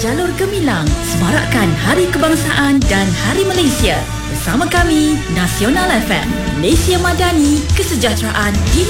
Jalur Gemilang, semarakkan Hari Kebangsaan dan Hari Malaysia. Bersama kami, Nasional FM, Malaysia Madani, kesejahteraan di